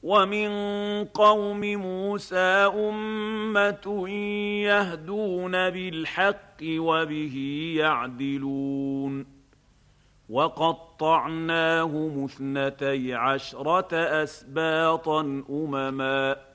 ومن قوم موسى أمة يهدون بالحق وبه يعدلون وقطعناهم 12 أسباطا أمما